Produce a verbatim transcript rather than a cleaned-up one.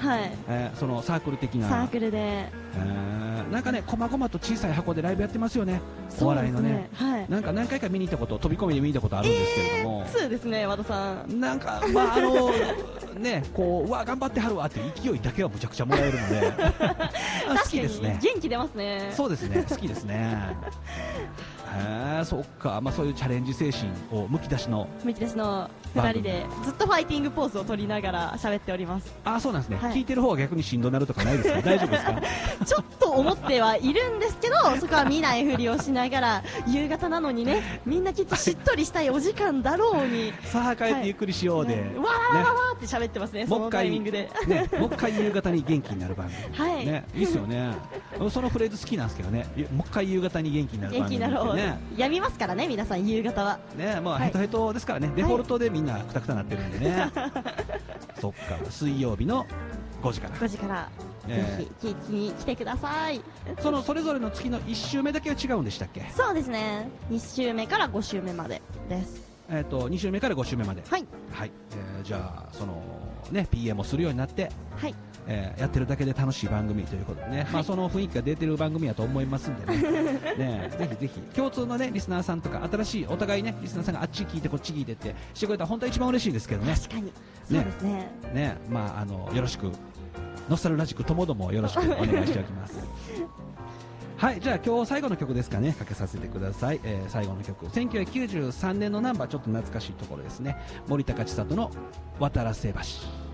はい、 えー、そのサークル的なサークルで、 えー、なんかね、こまごまと小さい箱でライブやってますよね、お笑いのね、 はい、 なんか何回か見に行ったこと、飛び込みで見に行ったことあるんですけれども、 えー、そうですね、和田さん、 なんか、まああのね、こう、うわ、頑張ってはるわっていう勢いだけはむちゃくちゃもらえるので、好きですね、 元気出ますね、 そうですね、好きですね。へえ、そっか、まあ、そういうチャレンジ精神をむき出しのむき出しのふたりでずっとファイティングポーズを取りながら喋っております。 あ、そうなんですね、 はい、 聞いてる方は逆にしんどなるとかないですか、大丈夫ですか。 ちょっと思ってはいるんですけど、そこは見ないふりをしながら、夕方なのにね、みんなきっとしっとりしたいお時間だろうに、 さあ帰ってゆっくりしようで、はい、 わーわーわーって喋ってますね、そのタイミングで、 ね、もう一回夕方に元気になる番組、 はい、 ね、いいっすよね、そのフレーズ好きなんですけどね、もう一回夕方に元気になる番組ってね、元気になろう、 やみますからね、皆さん夕方はね、もうヘトヘトですからね、はい、デフォルトでみんなくたくたなってるんでね、はい、そっか、水曜日のごじからごじから、えー、ぜひ聞きに来てください。 そのそれぞれの月のいっ週目だけは違うんでしたっけ。 そうですね、に週目からご週目までです。 えーとに週目からご週目まで、 はい、 はい、えー、じゃあそのね ピーエー もするようになって、 はい、 えー、やってるだけで楽しい番組ということでね、はい、まあ、その雰囲気が出てる番組だと思いますんでねね、ぜひぜひ共通のねリスナーさんとか新しいお互いねリスナーさんがあっち聞いてこっち聞いてってしてくれたら本当は一番嬉しいですけどね。 確かにそうですね。 ね、ね、まああのよろしくノスタルラジックともどもよろしくお願いしておきますはい、じゃあ今日最後の曲ですかね、かけさせてください。えー、最後の曲、せんきゅうひゃくきゅうじゅうさんねんのナンバー、ちょっと懐かしいところですね。森高千里の渡良瀬橋。